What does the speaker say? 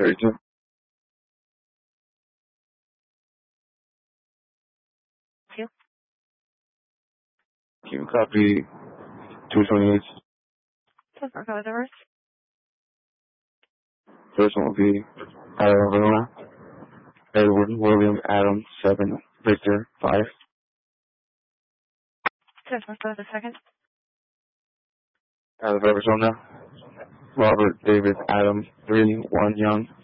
32. Two. Can you copy 228? Just mark out the numbers. First one will be Verona, Edward, William, Adam, 7, Victor, 5. Just mark out the second. Out of Arizona, Robert, David, Adam, 3, 1, Young,